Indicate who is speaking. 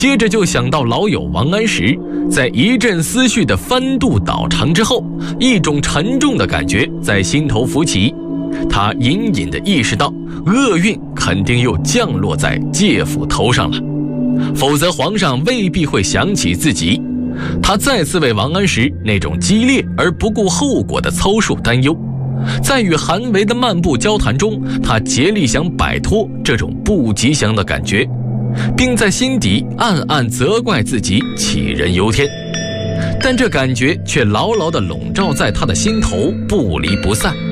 Speaker 1: 接着就想到老友王安石，在一阵思绪的翻肚倒肠之后，一种沉重的感觉在心头浮起。他隐隐地意识到，厄运肯定又降落在介甫头上了，否则皇上未必会想起自己。他再次为王安石那种激烈而不顾后果的操守担忧。在与韩维的漫步交谈中，他竭力想摆脱这种不吉祥的感觉，并在心底暗暗责怪自己杞人忧天，但这感觉却牢牢地笼罩在他的心头，不离不散。